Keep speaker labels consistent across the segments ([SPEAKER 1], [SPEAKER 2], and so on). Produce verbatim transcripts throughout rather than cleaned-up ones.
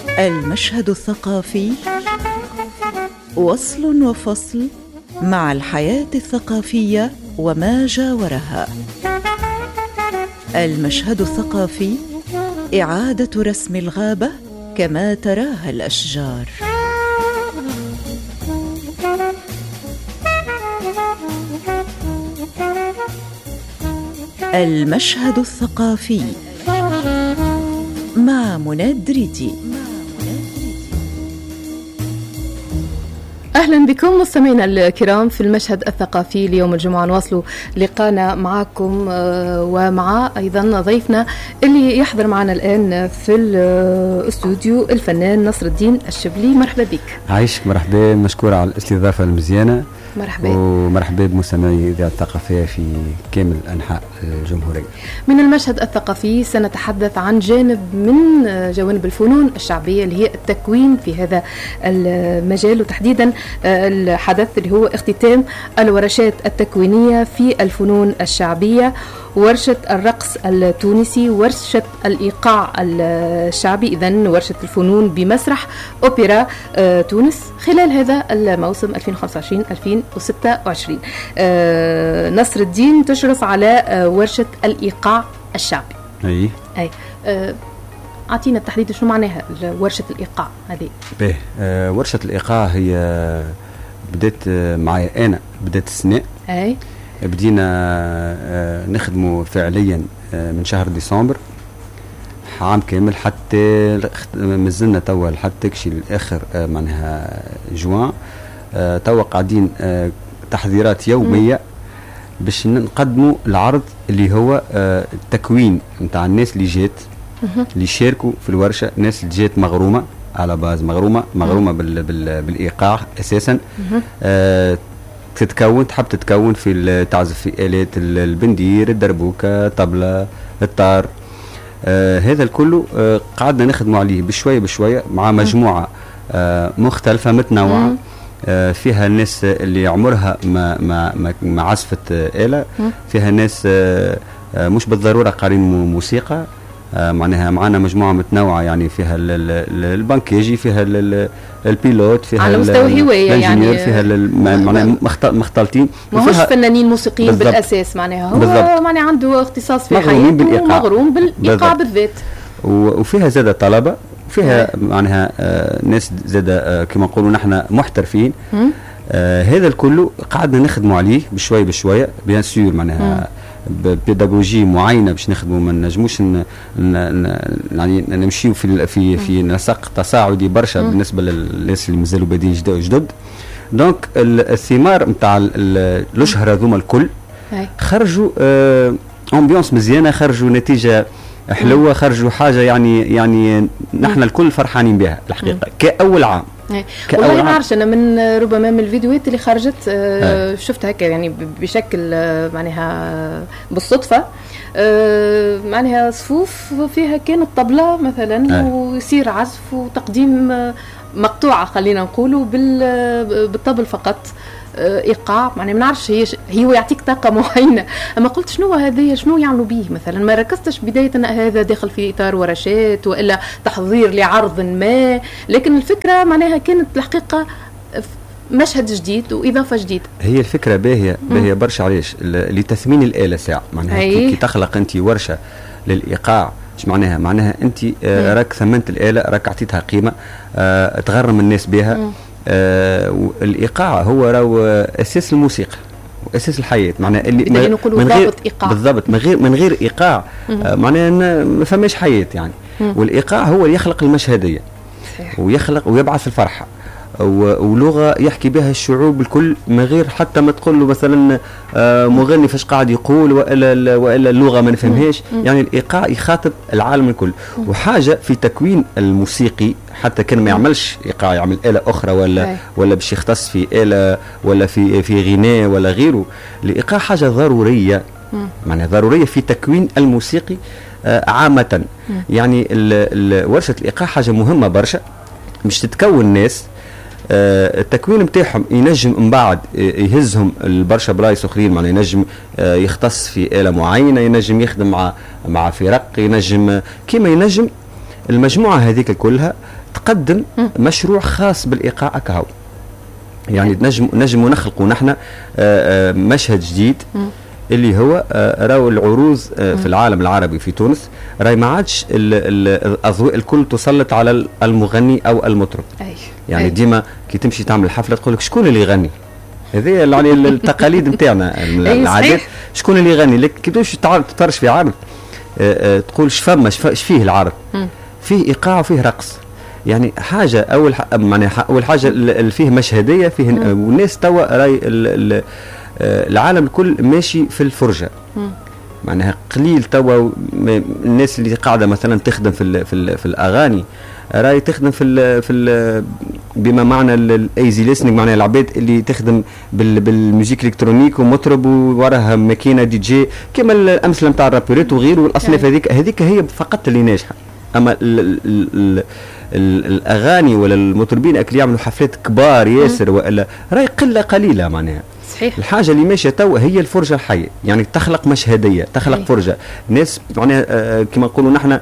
[SPEAKER 1] المشهد الثقافي وصل وفصل مع الحياة الثقافية وما جاورها. المشهد الثقافي إعادة رسم الغابة كما تراها الأشجار. المشهد الثقافي مع منى دريدي.
[SPEAKER 2] أهلا بكم مستمعينا الكرام في المشهد الثقافي ليوم الجمعة. نواصل لقانا معكم ومع أيضا ضيفنا اللي يحضر معنا الآن في الاستوديو الفنان نصر الدين الشبلي. مرحبا بك.
[SPEAKER 3] عايشك، مرحبا، مشكورة على الاستضافة المزيانة.
[SPEAKER 2] مرحبا
[SPEAKER 3] ومرحبا بمستمعي الإذاعة الثقافية في كامل أنحاء الجمهورية.
[SPEAKER 2] من المشهد الثقافي سنتحدث عن جانب من جوانب الفنون الشعبية اللي هي التكوين في هذا المجال، وتحديدا الحدث اللي هو اختتام الورشات التكوينية في الفنون الشعبية، ورشة الرقص التونسي، ورشة الإيقاع الشعبي، إذن ورشة الفنون بمسرح أوبرا تونس خلال هذا الموسم ألفين وخمسة وعشرين ألفين وستة وعشرين. نصر الدين تشرف على ورشة الإيقاع الشعبي.
[SPEAKER 3] أي
[SPEAKER 2] أي أعطينا التحديد شو معناها ورشة الإيقاع هذه؟
[SPEAKER 3] به آه ورشة الإيقاع هي بدأت معي أنا بدأت السنة.
[SPEAKER 2] أي
[SPEAKER 3] بدينا آه نخدمه فعليا آه من شهر ديسمبر عام كامل حتى مازلنا توا حتى كشي الآخر آه معناها جوان. آه توا قاعدين آه تحضيرات يومية م. باش نقدموا العرض اللي هو آه التكوين نتاع الناس اللي جات اللي شاركوا في الورشة، ناس اللي جات مغرومة على باز مغرومة مغرومة بال بال بالإيقاع أساسا. آه تتكون تحب تتكون في تعزف في آلات البندير، الدربوكة، طبلة، الطار. آه هذا الكل آه قعدنا نخدموا عليه بشوية بشوية مع مجموعة آه مختلفة متنوعة آه فيها الناس اللي عمرها ما ما ما, ما عزفت آه آلة، فيها ناس آه آه مش بالضرورة قارين موسيقى. آه معناها معنا مجموعة متنوعة يعني فيها البنكيجي، فيها البيلوت، فيها
[SPEAKER 2] على مستوى هواية يعني
[SPEAKER 3] فيها معناها مختلطين،
[SPEAKER 2] ماهوش فنانين موسيقيين بالأساس، معناها هو معناها عنده اختصاص في حياته ومغروم بالإيقاع بالذات.
[SPEAKER 3] وفيها زادة طلبة، وفيها معناها آه ناس زادة آه كما نقولوا نحن محترفين. آه هذا الكل قعدنا نخدموا عليه بشوية بشوية بيان سور معناها ببيداغوجي معينه باش نخدموا، ما نجموش يعني نمشيو في في في نسق تصاعدي برشا بالنسبه للناس اللي مازالوا بادين جدد. دونك الثمار نتاع الاشهر هذوما الكل خرجوا آه امبيونس مزيانه، خرجوا نتيجه حلوه، خرجوا حاجه يعني يعني نحن الكل فرحانين بها الحقيقه كاول عام.
[SPEAKER 2] والله ما عارفش انا من ربما من الفيديوهات اللي خرجت آه شفت هكا يعني بشكل آه معناها بالصدفه آه معناها صفوف فيها كانت طبله مثلا ويصير عزف وتقديم آه مقطوعه خلينا نقولوا بالطبل فقط ايقاع. يعني ما نعرفش هي هو يعطيك طاقه معينه، اما قلت شنو هذه شنو يعملوا به مثلا، ما ركزتش بدايه ان هذا داخل في اطار ورشات والا تحضير لعرض ما، لكن الفكره معناها كانت الحقيقه مشهد جديد واضافه جديده.
[SPEAKER 3] هي الفكره باهيه باهيه برشا. علاش؟ لتثمين الاله ساعه معناها كي تخلق انت ورشه للايقاع ايش معناها؟ معناها انت آه راك ثمنت الاله، راك عطيتها قيمه، آه تغرم الناس بها. مم. آه الإيقاع هو راو أساس الموسيقى وأساس الحياة، معناه اللي
[SPEAKER 2] من غير إيقاع
[SPEAKER 3] بالضبط من غير من غير إيقاع آه معناه ما فماش حياة يعني. مم. والإيقاع هو اللي يخلق المشهدية ويخلق ويبعث الفرحة ولغة يحكي بها الشعوب الكل من غير حتى ما تقول له مثلا آه مغني فاش قاعد يقول وإلا وإلا اللغة ما نفهمهاش. يعني الإيقاع يخاطب العالم الكل. وحاجة في تكوين الموسيقي حتى كان ما يعملش إيقاع، يعمل آلة أخرى ولا ولا باش يختص في آلة ولا في في غناء ولا غيره. الإيقاع حاجة ضرورية، معناها ضرورية في تكوين الموسيقي آه عامة. يعني ورشة الإيقاع حاجة مهمة برشا مش تتكون ناس آه التكوين متاعهم ينجم من بعد يهزهم البرشا بلايص اخرين، معناها ينجم آه يختص في آلة معينة، ينجم يخدم مع مع فرق، ينجم كيما ينجم المجموعه هذيك كلها تقدم م. مشروع خاص بالايقاع كهو. يعني نجم نجم نخلقوا نحن مشهد جديد م. اللي هو راهو العروض في العالم العربي في تونس راهي ما عادش الاضواء الكل تسلط على المغني او المطرب. أي. يعني أي. ديما كي تمشي تعمل حفله تقول لك شكون اللي يغني؟ هذه يعني التقاليد نتاعنا العادات، شكون اللي يغني؟ لك كي تمشي تطرش في عرض تقول اش فما اش فيه العرض؟ فيه ايقاع وفيه رقص. يعني حاجه اول معناها اول حاجه اللي فيه مشهديه فيه والناس توا راي العالم الكل ماشي في الفرجه. معناها قليل توا الناس اللي قاعده مثلا تخدم في ال في, ال في الاغاني راي تخدم في ال في ال بما معنى الايزي ليسنينغ، معناها العباد اللي تخدم بال بالموسيقى الكترونيك ومطرب ووراها ماكينه دي جي كما الامثله نتاع الرابوريت وغيره والاصناف هذيك هذيك هي فقط اللي ناجحه. اما ال ال ال ال الاغاني ولا المطربين اللي يعملوا حفلات كبار ياسر والا راي قله قليله معناها. صحيح. الحاجه اللي ماشيه تو هي الفرجه الحيه، يعني تخلق مشهديه تخلق أي. فرجه ناس معناها آه كما نقولوا نحن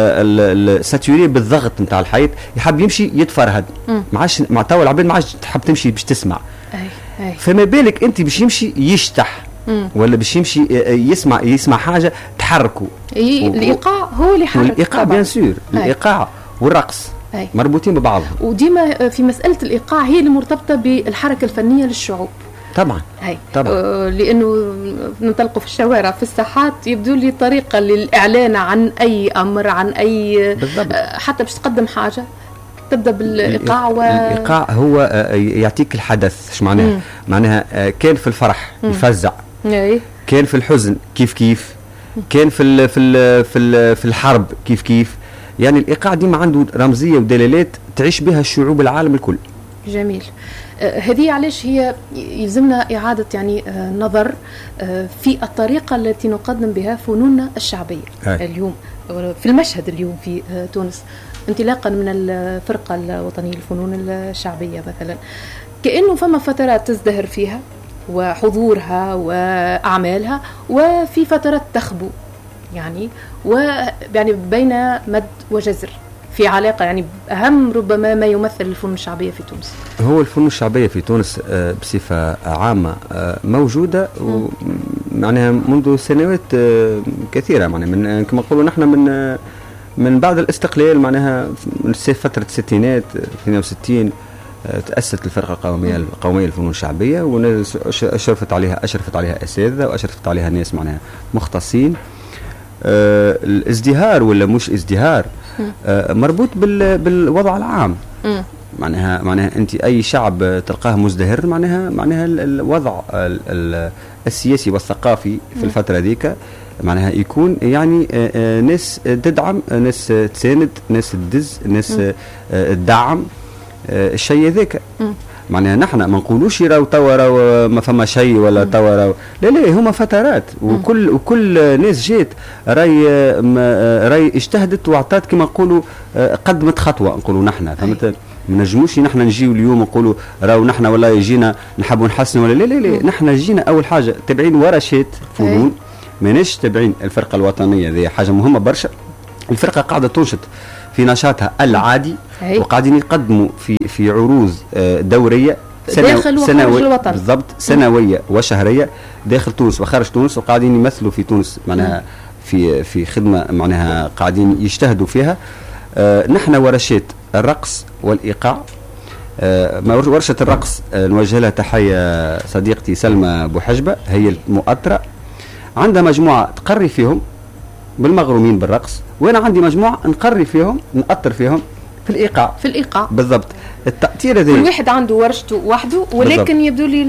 [SPEAKER 3] آه ساتوري بالضغط نتاع الحياه، يحب يمشي يتفرهد ما عادش مع تو العباد ما عادش تحب تمشي باش تسمع. أي. أي. فما بالك انت باش يمشي يشتح مم. ولا باش يمشي يسمع يسمع حاجه تحركه.
[SPEAKER 2] اي الايقاع هو اللي يحرك.
[SPEAKER 3] الايقاع بيان سور الايقاع والرقص أي. مربوطين ببعضهم.
[SPEAKER 2] وديما في مساله الايقاع هي اللي مرتبطه بالحركه الفنيه للشعوب.
[SPEAKER 3] طبعا
[SPEAKER 2] هي. طبعا آه لانه ننطلقوا في الشوارع في الساحات يبدو لي طريقه للاعلان عن اي امر عن اي بالضبط. آه حتى باش تقدم حاجه تبدا بالايقاع و...
[SPEAKER 3] الايقاع هو آه يعطيك الحدث. ايش معناها؟ مم. معناها آه كان في الفرح مم. يفزع أي. كان في الحزن كيف كيف مم. كان في ال في ال في ال في الحرب كيف كيف. يعني الايقاع ديما عنده رمزيه ودلالات تعيش بها الشعوب العالم الكل.
[SPEAKER 2] جميل. آه هذه علاش هي يلزمنا إعادة يعني آه نظر آه في الطريقة التي نقدم بها فنوننا الشعبية هاي. اليوم في المشهد اليوم في آه تونس انطلاقا من الفرقة الوطنية للفنون الشعبية مثلا، كأنه فما فترات تزدهر فيها وحضورها وأعمالها وفي فترات تخبو يعني ويعني بين مد وجزر في علاقة يعني أهم ربما ما يمثل الفنون الشعبية في تونس.
[SPEAKER 3] هو الفنون الشعبية في تونس بصفة عامة موجودة معناها منذ سنوات كثيرة، معناها من كما نقولوا نحن من من بعد الاستقلال معناها من فترة الستينات اثنين وستين تأسست الفرقة القومية القومية للفنون الشعبية وأشرفت عليها أشرفت عليها أساتذة وأشرفت عليها ناس معناها مختصين. آه الازدهار ولا مش ازدهار آه مربوط بال بالوضع العام. م. معناها معناها انت اي شعب تلقاه مزدهر معناها معناها الوضع ال ال السياسي والثقافي في م. الفتره ذيك معناها يكون يعني آه آه ناس تدعم ناس تساند ناس تدز ناس آه تدعم آه الشيء ذاك. معناها نحن ما نقولوش راهو توا راهو ما فما شيء ولا توا راهو لا لا هما فترات وكل وكل ناس جات راي راي اجتهدت واعطت كما نقولوا قدمت خطوه نقولوا نحن فهمت. ما نجموش نحن نجيو اليوم نقولوا راهو نحن ولا يجينا نحبوا نحسنوا ولا لا لا لا نحن جينا اول حاجه تابعين ورشات فنون ماناش تابعين الفرقه الوطنيه ذي حاجه مهمه برشا. الفرقه قاعده تنشط في نشاطها العادي هي. وقاعدين يقدموا في في عروض دوريه
[SPEAKER 2] داخل وخارج الوطن
[SPEAKER 3] بالضبط سنويه وشهريه داخل تونس وخارج تونس وقاعدين يمثلوا في تونس معناها في في خدمه معناها قاعدين يجتهدوا فيها. آه نحن ورشات الرقص والايقاع. آه ورشه الرقص آه نوجه لها تحيه صديقتي سلمى بوحجبه هي المؤطره عندها مجموعه تقري فيهم بالمغرومين بالرقص وانا عندي مجموعه نقري فيهم نأطر فيهم في الايقاع
[SPEAKER 2] في الايقاع
[SPEAKER 3] بالضبط. التأطير هذا
[SPEAKER 2] كل واحد عنده ورشته وحده ولكن بالضبط. يبدو لي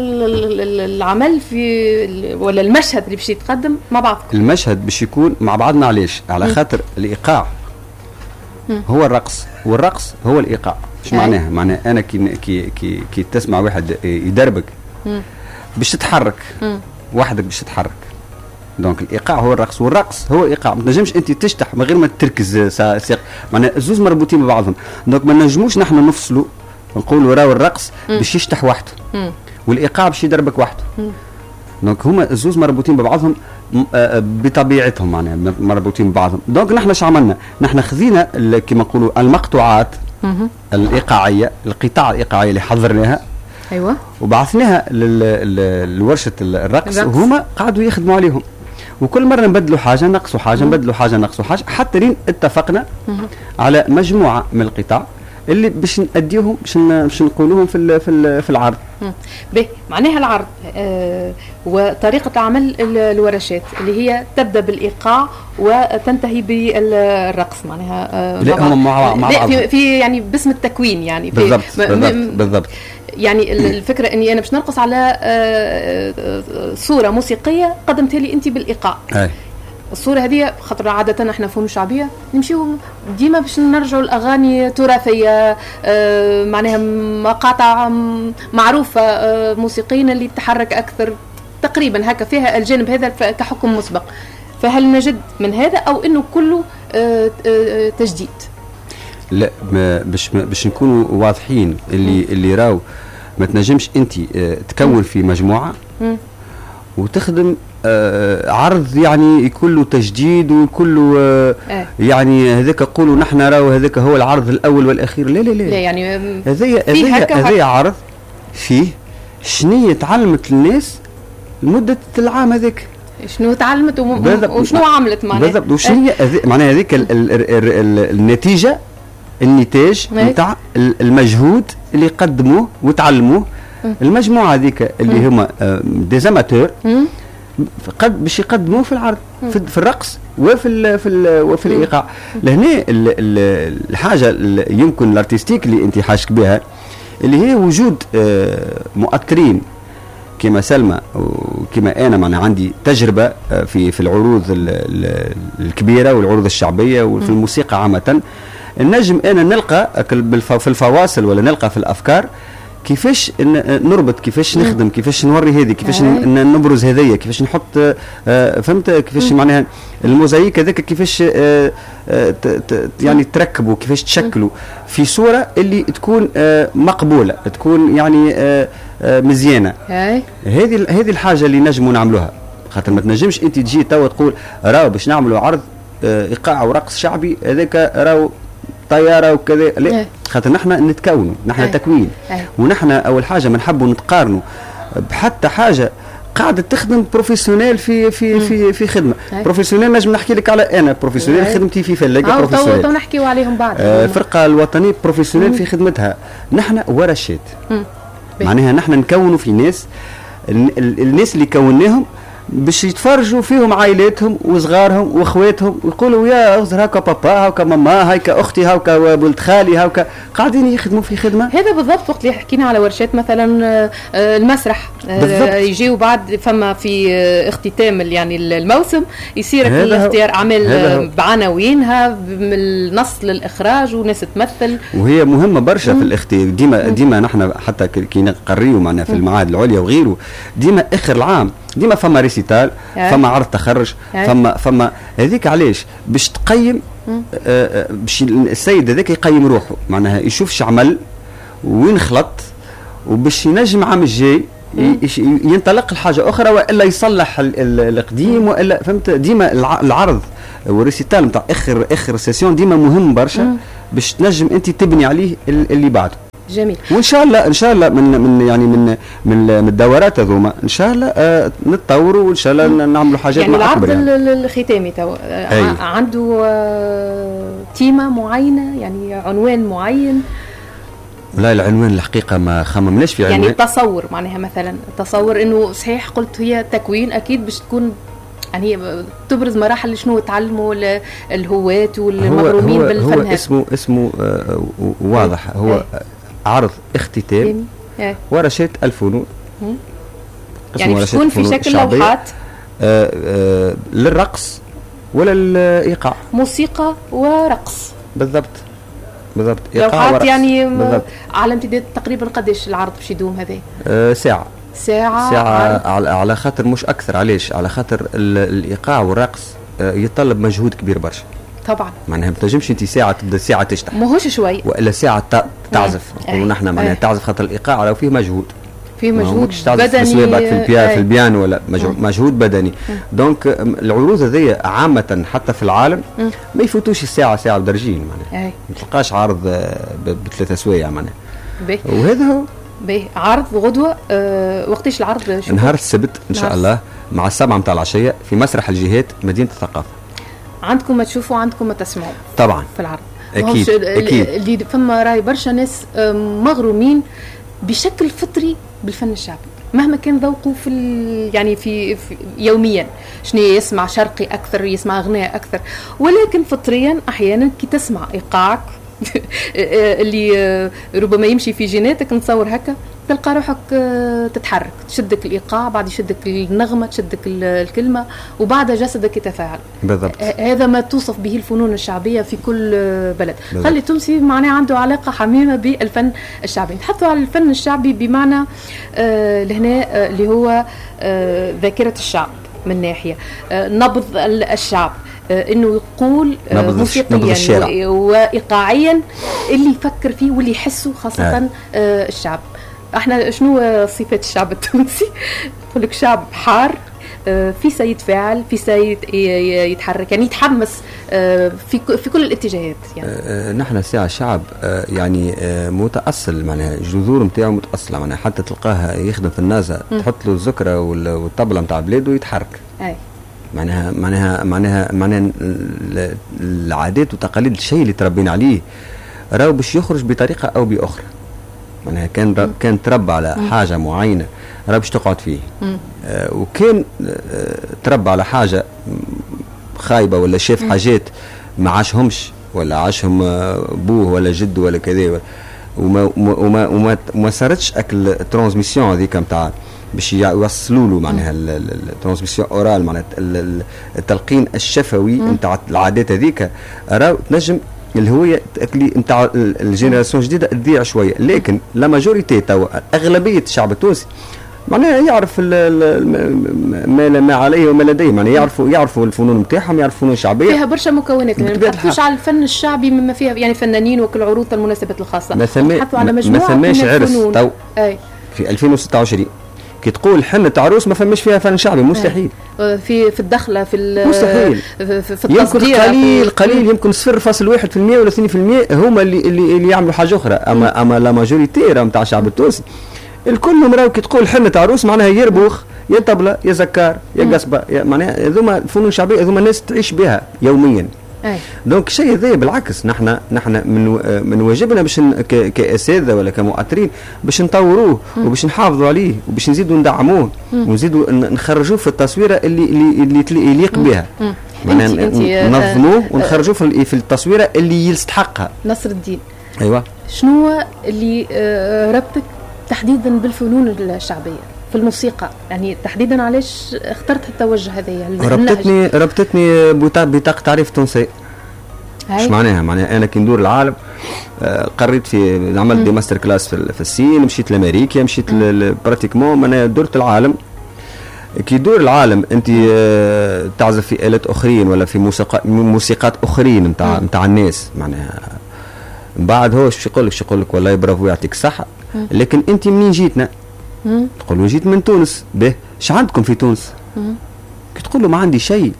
[SPEAKER 2] العمل في ولا المشهد اللي باش يتقدم مع بعض
[SPEAKER 3] المشهد باش يكون مع بعضنا. علاش؟ على خاطر الايقاع م. هو الرقص والرقص هو الايقاع. ايش معناها؟ معناها انا كي كي كي, كي تسمع واحد يدربك باش تتحرك م. وحدك باش تتحرك. دونك الايقاع هو الرقص والرقص هو الايقاع. ما تنجمش انت تشتح من غير ما تركز ساق معناها الزوز مربوطين ببعضهم. دونك ما نجموش نحن نفصلوا نقولوا راهو الرقص باش يشتح وحده والايقاع باش يدربك وحده. دونك هما الزوز مربوطين ببعضهم بطبيعتهم معناها مربوطين ببعضهم. دونك نحن شو عملنا؟ نحن خذينا كما نقولوا المقطوعات الايقاعيه، القطع الايقاعيه اللي حضرناها
[SPEAKER 2] ايوه
[SPEAKER 3] وبعثناها لورشه الرقص وهما قعدوا يخدموا عليهم، وكل مره نبدلوا حاجه نقصوا حاجه نبدلوا حاجه نقصوا حاجه حتى لين اتفقنا على مجموعه من القطع اللي باش نأديوهم باش باش نقولوهم في في في العرض.
[SPEAKER 2] به معناها العرض آه وطريقه عمل الورشات اللي هي تبدا بالايقاع وتنتهي بالرقص معناها
[SPEAKER 3] آه لا هم مع مع بعض
[SPEAKER 2] في, في يعني باسم التكوين يعني
[SPEAKER 3] بالضبط بالضبط بالضبط
[SPEAKER 2] يعني الفكره اني انا باش نرقص على صوره موسيقيه قدمتها لي انت بالايقاع.
[SPEAKER 3] أي.
[SPEAKER 2] الصوره هذه خاطر عاده احنا فنون شعبيه نمشيو ديما باش نرجعوا الاغاني تراثيه آه معناها مقاطع معروفه آه موسيقيين اللي تتحرك اكثر تقريبا هكا فيها الجانب هذا كحكم مسبق. فهل نجد من هذا او انه كله آه آه تجديد؟
[SPEAKER 3] لا باش باش نكونوا واضحين اللي م. اللي راو ما تنجمش انت اه تكون في مجموعه م. وتخدم اه عرض يعني يكون له تجديد ويكون له اه اه. يعني هذاك نقولوا نحن راو هذاك هو العرض الاول والاخير. لا لا لا,
[SPEAKER 2] لا يعني
[SPEAKER 3] هذايا هذايا هذايا عرض فيه شنية تعلمت الناس لمده العام هذاك
[SPEAKER 2] شنو تعلمت وشنو عملت معناها
[SPEAKER 3] بالضبط وشنية معناها هذيك النتيجه النتاج نتاع المجهود اللي قدموه وتعلموه المجموعه هذيك اللي هما ديزاماتور قد باش يقدموه في العرض في, في الرقص وفي ال في ال وفي الايقاع. لهنا الحاجه اللي يمكن الارتستيك اللي انت حاشك بها اللي هي وجود مؤثرين كما سلمى وكما انا معنا عندي تجربه في في العروض الكبيره والعروض الشعبيه وفي الموسيقى عامه. النجم انا نلقى في الفواصل ولا نلقى في الافكار كيفاش نربط كيفاش نخدم كيفاش نوري هذه كيفاش نبرز هذيا كيفاش نحط فهمت كيفاش معناها الموزايك هذاك كيفاش يعني تركبوا كيفاش تشكلوا في صوره اللي تكون مقبوله تكون يعني مزيانه. هذه هذه الحاجه اللي نجموا نعملوها خاطر ما تنجمش انت تجي تو تقول راهو باش نعملوا عرض ايقاع ورقص شعبي هذاك راهو طياره وكذا لا خاطر نحن نتكونوا نحن تكوين ونحن اول حاجه ما نحبوا نتقارنوا بحتى حاجه قاعده تخدم بروفيسيونيل في في في في خدمه بروفيسيونيل. نجم نحكي لك على انا بروفيسيونيل خدمتي في فلاقه بروفيسيونيل تو
[SPEAKER 2] نحكيوا عليهم بعد
[SPEAKER 3] الفرقه الوطنيه بروفيسيونيل في خدمتها. نحن ورشات معناها نحن نكونوا في ناس الناس اللي كوناهم باش يتفرجوا فيهم عائلاتهم وصغارهم واخواتهم ويقولوا يا أغزر هاكا بابا هاكا ماما هاكا اختي هاكا ولد خالي هاكا قاعدين يخدموا في خدمه.
[SPEAKER 2] هذا بالضبط وقت اللي حكينا على ورشات مثلا المسرح يجيوا بعد فما في اختتام يعني الموسم يصير اختيار اعمال بعناوينها من النص للاخراج وناس تمثل
[SPEAKER 3] وهي مهمه برشا في الاختيار. ديما ديما نحن حتى كي نقريوا معنا في المعاهد العليا وغيره ديما اخر العام ديما فما ريسيتال فما عرض تخرج فما فما هذيك علاش باش تقيم آه باش السيد هذاك يقيم روحه معناها يشوف شو عمل وين خلط وباش ينجم عام الجاي ينطلق لحاجه اخرى والا يصلح القديم والا فهمت. ديما العرض والريسيتال نتاع اخر اخر سيسيون ديما مهم برشا باش تنجم انت تبني عليه اللي بعده.
[SPEAKER 2] جميل.
[SPEAKER 3] وان شاء الله ان شاء الله من من يعني من من, من الدورات هذوما ان شاء الله آه نتطوروا وان شاء الله نعملوا حاجات
[SPEAKER 2] يعني
[SPEAKER 3] مع
[SPEAKER 2] اكبر. يعني العرض الختامي تو آه عنده آه تيمه معينه يعني عنوان معين؟
[SPEAKER 3] لا العنوان الحقيقه ما خممناش في عنوان.
[SPEAKER 2] يعني تصور معناها مثلا تصور انه صحيح قلت هي تكوين اكيد باش تكون يعني تبرز مراحل شنو تعلموا الهواة والمغرومين
[SPEAKER 3] هو
[SPEAKER 2] بالفن.
[SPEAKER 3] هو اسمه اسمه آه واضح هو هي. عرض اختتام ورشات الفنون
[SPEAKER 2] يعني تكون في شكل لوحات
[SPEAKER 3] آه آه للرقص ولا الايقاع
[SPEAKER 2] موسيقى ورقص
[SPEAKER 3] بالضبط بالضبط
[SPEAKER 2] ايقاع ورقص يعني بالضبط. على امتداد تقريبا قداش العرض باش يدوم هذا؟
[SPEAKER 3] آه ساعه
[SPEAKER 2] ساعه
[SPEAKER 3] ساعه على, على خاطر مش اكثر. علاش؟ على خاطر الايقاع والرقص آه يتطلب مجهود كبير برشا
[SPEAKER 2] طبعا
[SPEAKER 3] معناها ما تنجمش انت ساعه تبدا ساعه تشطح
[SPEAKER 2] ماهوش شوي
[SPEAKER 3] والا ساعه تعزف نقولوا نحن معناها تعزف خاطر الايقاع لو فيه مجهود
[SPEAKER 2] في مجهود
[SPEAKER 3] بدني بعد في البيان في البيان ولا مجهود بدني. دونك العروض هذه عامه حتى في العالم ما يفوتوش الساعه ساعه ودرجين معناها، ما تلقاش عرض بثلاثه سوايع معناها. وهذا هو
[SPEAKER 2] باهي. عرض غدوه أه وقتاش العرض؟
[SPEAKER 3] نهار السبت ان شاء الله مع السبعة متاع العشيه في مسرح الجهات مدينه الثقافه.
[SPEAKER 2] عندكم ما تشوفوا وعندكم ما تسمعوا
[SPEAKER 3] طبعا
[SPEAKER 2] في العرض.
[SPEAKER 3] اكيد اكيد
[SPEAKER 2] اللي فما راي برشا ناس مغرومين بشكل فطري بالفن الشعبي مهما كان ذوقه في يعني في, في يوميا شنو يسمع شرقي اكثر، يسمع غناء اكثر، ولكن فطريا احيانا كي تسمع ايقاعك اللي ربما يمشي في جيناتك نتصور هكا تلقى روحك تتحرك، تشدك الايقاع، بعد يشدك النغمه، تشدك الكلمه، وبعد جسدك يتفاعل.
[SPEAKER 3] بالضبط.
[SPEAKER 2] هذا ما توصف به الفنون الشعبيه في كل بلد. بالضبط. خلي التونسي معناه عنده علاقه حميمه بالفن الشعبي. نتحدثوا على الفن الشعبي بمعنى آه لهنا آه اللي هو آه ذاكره الشعب من ناحيه، آه نبض الشعب، آه انه يقول آه موسيقيا وايقاعيا اللي يفكر فيه واللي يحسه خاصه آه. آه الشعب. احنا شنو صفات الشعب التونسي؟ يقول لك شعب حار، في سيتفاعل، في سيد يتحرك، يعني يتحمس في في كل الاتجاهات. يعني
[SPEAKER 3] نحن ساعة شعب يعني متأصل، معناها الجذور نتاعو متأصلة، معناها حتى تلقاها يخدم في النازة تحط له الذكرى والطبلة نتاع بلاده يتحرك.
[SPEAKER 2] اي
[SPEAKER 3] معناها معناها معناها معناها العادات والتقاليد الشيء اللي تربينا عليه راهو باش يخرج بطريقة أو بأخرى. معناها كان كان تربى على حاجة معينة راه باش تقعد فيه، آه وكان آه تربى على حاجة خايبة ولا شاف حاجات ما عاشهمش ولا عاشهم آه بوه ولا جد ولا كذا، وما وما وما وما صارتش اكل ترانسميسيون هذيك نتاع باش يوصلوا له معناها الترانسميسيون اورال، معناها التلقين الشفوي نتاع العادات هذيك راه تنجم الهويه نتاع الجينيراسيون الجديده تضيع شويه. لكن لا ماجوريتي توا اغلبيه الشعب التونسي معناها يعرف ما ما عليه وما لديه، معناها يعرفوا يعرفوا الفنون نتاعهم، يعرفوا الفنون الشعبيه
[SPEAKER 2] فيها برشا مكونات. ما نتحدثوش على الفن الشعبي مما فيها يعني فنانين وكل عروض المناسبات الخاصه،
[SPEAKER 3] نتحدثوا على مجموعه ما ثماش عرس تو
[SPEAKER 2] أي.
[SPEAKER 3] في ألفين وستة وعشرين كي تقول حنة عروس ما فماش فيها فن شعبي، مستحيل.
[SPEAKER 2] في في الدخله في
[SPEAKER 3] مستحيل
[SPEAKER 2] في, في
[SPEAKER 3] يمكن قليل قليل يمكن صفر فاصل واحد في المية ولا اثنين في المية هما اللي اللي, اللي يعملوا حاجه اخرى. اما اما لا ماجوريتي راه نتاع الشعب التونسي الكل راهو كي تقول حنة عروس معناها يربوخ يا طبله يا زكار يا قصبه، معناها هذوما الفنون الشعبيه هذوما الناس تعيش بها يوميا.
[SPEAKER 2] أي.
[SPEAKER 3] دونك الشيء هذا بالعكس نحن نحن من من واجبنا باش كاساتذه ولا كمؤثرين باش نطوروه وباش نحافظوا عليه وباش نزيدوا ندعموه ونزيدوا نخرجوه في التصويره اللي اللي اللي يليق بها، معناها ننظموه ونخرجوه في في التصويره اللي يستحقها.
[SPEAKER 2] نصر الدين،
[SPEAKER 3] ايوه،
[SPEAKER 2] شنو اللي ربطك تحديدا بالفنون الشعبيه في الموسيقى؟ يعني تحديدا علاش اخترت التوجه هذايا؟
[SPEAKER 3] ربطتني ربطتني بطاقة تعريف تونسي. ايش معناها؟ معناها انا كي ندور العالم آه قريت في عملت دي ماستر كلاس في, في الصين، مشيت لامريكا، مشيت براتيكمون معناها درت العالم. كي دور العالم انت آه تعزف في آلات اخرين ولا في موسيقى موسيقات اخرين نتاع نتاع الناس، معناها من بعد هو ايش يقول لك؟ يقول لك والله برافو يعطيك الصحه، لكن انت منين جيتنا؟ تقول جيت من تونس. به ايش عندكم في تونس؟ كي تقول له ما عندي شيء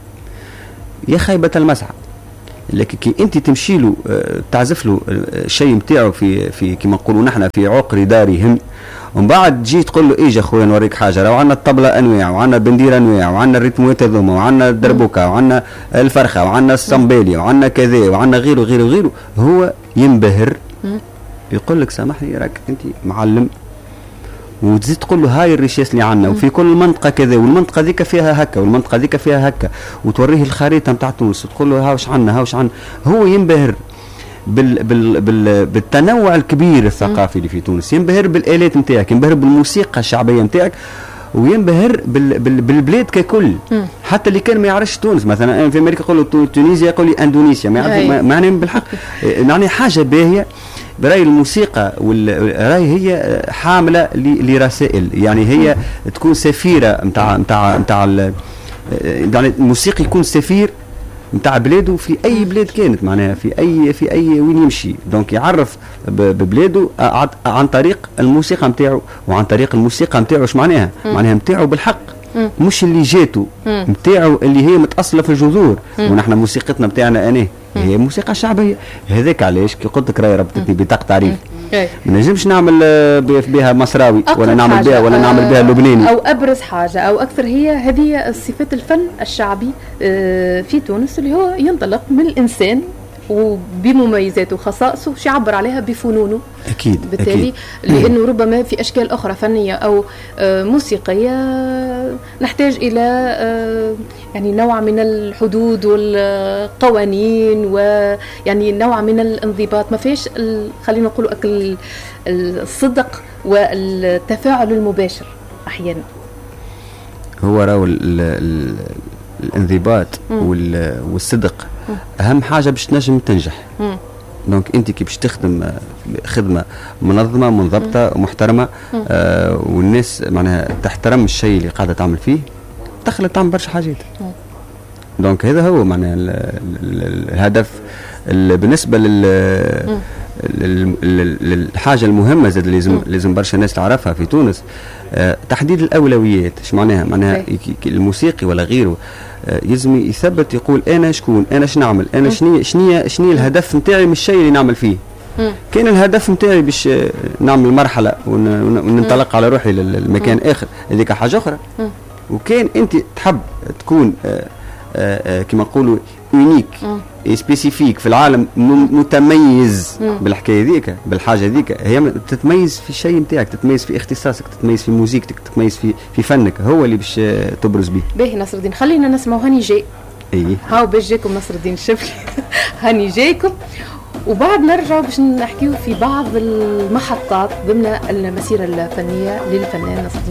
[SPEAKER 3] يا خيبة المسعى. لكن كي انت تمشي له تعزف له الشيء نتاعو في في كما نقولوا نحن في عقر دارهم، ومن بعد تجي تقول له ايجا خويا نوريك حاجه، راهو عندنا الطبله انواع وعندنا البنديره انواع وعندنا الريتموات هذوما وعندنا الدربوكه وعندنا الفرخه وعندنا الصنبالي وعندنا كذا وعندنا غيره غيره غيره، هو ينبهر يقول لك سامحني راك انت معلم، وتزيد تقول له هاي الريشيس اللي عندنا وفي كل منطقه كذا والمنطقه ذيك فيها هكا والمنطقه ذيك فيها هكا، وتوريه الخريطه نتاع تونس وتقول له ها واش عندنا ها واش عندنا. هو ينبهر بال بال بال بالتنوع الكبير الثقافي اللي في تونس، ينبهر بالآلات نتاعك، ينبهر بالموسيقى الشعبيه نتاعك، وينبهر بال بال بالبلاد ككل. حتى اللي كان ما يعرفش تونس، مثلا انا في امريكا يقول له تونيزيا يقول لي اندونيسيا، ما يعرف معناها بالحق يعني حاجه باهيه. براي الموسيقى راي هي حامله لرسائل، يعني هي تكون سفيره نتاع نتاع نتاع يعني الموسيقى يكون سفير نتاع بلاده في اي بلاد كانت معناها في اي في اي وين يمشي. دونك يعرف ببلاده عن طريق الموسيقى نتاعو وعن طريق الموسيقى نتاعو. اش معناها؟ معناها نتاعو بالحق، مش اللي جاتو نتاعو اللي هي متأصلة في الجذور. ونحن موسيقتنا نتاعنا انا هي موسيقى شعبيه. هذاك علاش كي قلت لك راهي ربطتني بطاقه تعريف. ما نجمش نعمل بها مصراوي ولا نعمل بها ولا نعمل بها لبناني
[SPEAKER 2] او ابرز حاجه او اكثر. هي هذه صفات الفن الشعبي في تونس اللي هو ينطلق من الانسان وبمميزاته وخصائصه وش يعبر عليها بفنونه.
[SPEAKER 3] أكيد
[SPEAKER 2] بالتالي
[SPEAKER 3] أكيد.
[SPEAKER 2] لأنه ربما في أشكال أخرى فنية أو موسيقية نحتاج إلى يعني نوع من الحدود والقوانين ويعني نوع من الانضباط. ما فيش خلينا نقول أكل الصدق والتفاعل المباشر أحيانا.
[SPEAKER 3] هو راهو الانضباط والصدق أهم حاجة باش تنجم تنجح. دونك انت كي باش تخدم خدمه منظمه منضبطه محترمه آه والناس معناها تحترم الشيء اللي قاعده تعمل فيه تدخل تعمل برشا حاجات. دونك هذا هو معناها الهدف بالنسبه لل الحاجه المهمه زاد لازم لازم برشا ناس تعرفها في تونس. آه تحديد الاولويات. ايش معناها؟ معناها الموسيقي ولا غيره يلزم يثبت يقول انا شكون، انا شنو نعمل، انا شنو شنو شنو الهدف نتاعي من الشيء اللي نعمل فيه. كان الهدف نتاعي باش نعمل مرحله وننطلق على روحي للمكان اخر، هذيك حاجه اخرى. وكان انت تحب تكون كما نقولوا يونيك سبيسيفيك في العالم، متميز بالحكايه ذيك بالحاجه ذيك، هي تتميز في الشيء نتاعك، تتميز في اختصاصك، تتميز في موسيقتك، تتميز في في فنك، هو اللي باش تبرز به.
[SPEAKER 2] باهي نصر الدين، خلينا نسمعوا هاني جاي.
[SPEAKER 3] اي
[SPEAKER 2] هاو باش جاكم نصر الدين الشبلي. هاني جايكم وبعد نرجع باش نحكيو في بعض المحطات ضمن المسيره الفنيه للفنان نصر الدين.